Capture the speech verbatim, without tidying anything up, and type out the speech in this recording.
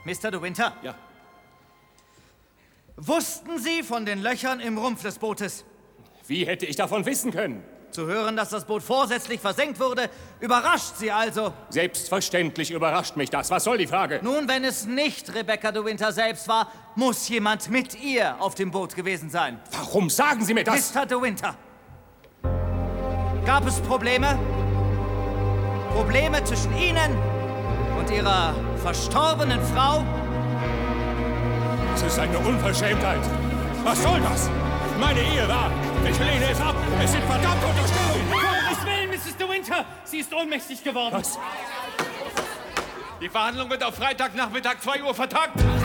Mister De Winter? Ja. Wussten Sie von den Löchern im Rumpf des Bootes? Wie hätte ich davon wissen können? Zu hören, dass das Boot vorsätzlich versenkt wurde, überrascht Sie also. Selbstverständlich überrascht mich das. Was soll die Frage? Nun, wenn es nicht Rebecca De Winter selbst war, muss jemand mit ihr auf dem Boot gewesen sein. Warum sagen Sie mir das? Mister De Winter, gab es Probleme? Probleme zwischen Ihnen und Ihrer verstorbenen Frau? Das ist eine Unverschämtheit. Was soll das? Meine Ehe war. Ich lehne es ab. Es sind verdammt Unterstellungen. Um Gottes Willen, Misses De Winter! Sie ist ohnmächtig geworden. Was? Die Verhandlung wird auf Freitagnachmittag zwei Uhr vertagt.